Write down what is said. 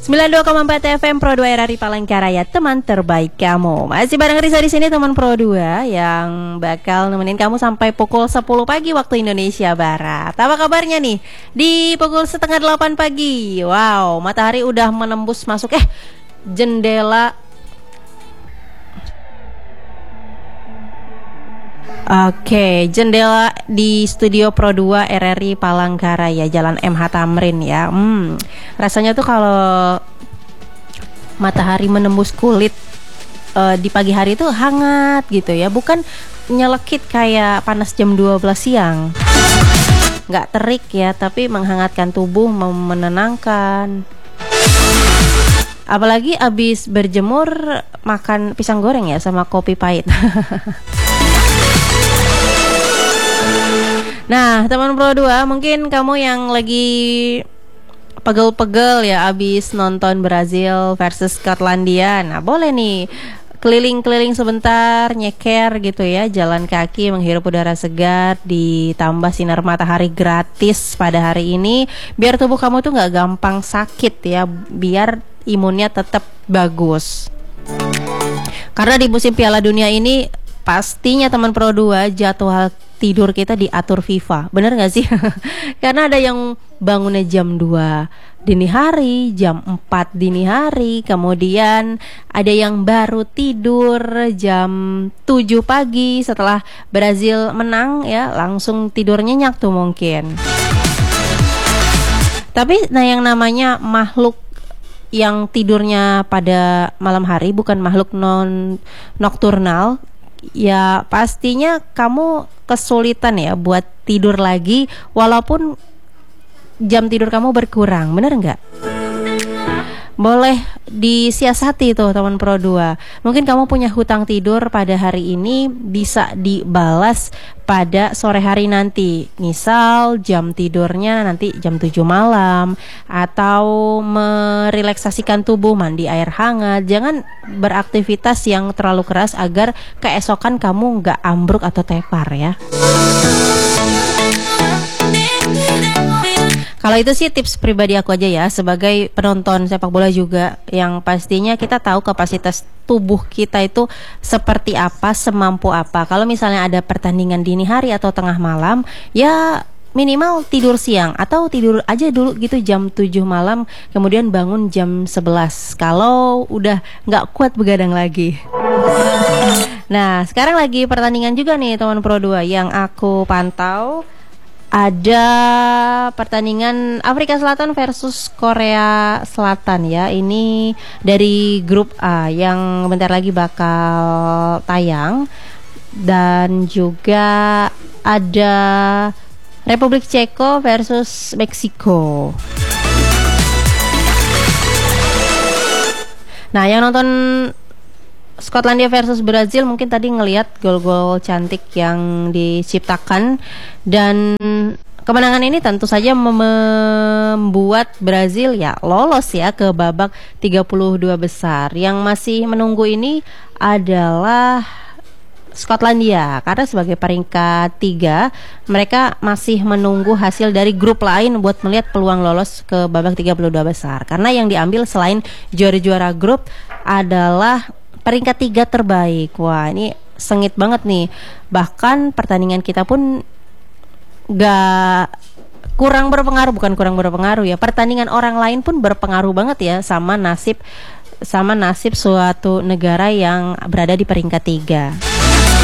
92,4 FM Pro 2 RRI Palangkaraya, teman terbaik kamu. Masih bareng Risa di sini, teman Pro 2 yang bakal nemenin kamu sampai pukul 10 pagi waktu Indonesia Barat. Apa kabarnya nih? Di pukul setengah 8 pagi. Wow, matahari udah menembus masuk jendela. Oke, jendela di studio Pro 2 RRI Palangkaraya, Jalan MH Tamrin ya. Rasanya tuh kalau matahari menembus kulit di pagi hari tuh hangat gitu ya. Bukan nyelekit kayak panas jam 12 siang. Nggak terik ya, tapi menghangatkan tubuh, menenangkan. Apalagi abis berjemur makan pisang goreng ya sama kopi pahit. Nah, teman Pro 2, mungkin kamu yang lagi pegel-pegel ya abis nonton Brazil versus Skotlandia. Nah, boleh nih keliling-keliling sebentar, nyeker gitu ya, jalan kaki, menghirup udara segar, ditambah sinar matahari gratis pada hari ini, biar tubuh kamu tuh gak gampang sakit ya, biar imunnya tetap bagus. Karena di musim Piala Dunia ini pastinya teman Pro 2 jadwal tidur kita diatur FIFA. Bener gak sih? Karena ada yang bangunnya jam 2 dini hari, jam 4 dini hari, kemudian ada yang baru tidur jam 7 pagi setelah Brazil menang ya, langsung tidur nyenyak tuh mungkin. Tapi yang namanya makhluk yang tidurnya pada malam hari, bukan makhluk nokturnal, ya pastinya kamu kesulitan ya buat tidur lagi walaupun jam tidur kamu berkurang, bener nggak? Boleh disiasati tuh teman Pro 2. Mungkin kamu punya hutang tidur pada hari ini, bisa dibalas pada sore hari nanti. Misal jam tidurnya nanti jam 7 malam, atau merelaksasikan tubuh, mandi air hangat. Jangan beraktivitas yang terlalu keras agar keesokan kamu nggak ambruk atau tepar ya. Kalau itu sih tips pribadi aku aja ya, sebagai penonton sepak bola juga, yang pastinya kita tahu kapasitas tubuh kita itu seperti apa, semampu apa. Kalau misalnya ada pertandingan dini hari atau tengah malam, ya minimal tidur siang atau tidur aja dulu gitu jam 7 malam, kemudian bangun jam 11 kalau udah nggak kuat begadang lagi. Nah, sekarang lagi pertandingan juga nih teman Pro 2 yang aku pantau. Ada pertandingan Afrika Selatan versus Korea Selatan ya. Ini dari grup A yang bentar lagi bakal tayang. Dan juga ada Republik Ceko versus Meksiko. Nah, yang nonton Skotlandia versus Brazil mungkin tadi ngelihat gol-gol cantik yang diciptakan, dan kemenangan ini tentu saja membuat Brazil ya lolos ya ke babak 32 besar. Yang masih menunggu ini adalah Skotlandia, karena sebagai peringkat 3 mereka masih menunggu hasil dari grup lain buat melihat peluang lolos ke babak 32 besar. Karena yang diambil selain juara-juara grup adalah peringkat 3 terbaik. Wah, ini sengit banget nih. Bahkan pertandingan kita pun gak kurang berpengaruh, bukan kurang berpengaruh ya. Pertandingan orang lain pun berpengaruh banget ya sama nasib suatu negara yang berada di peringkat 3.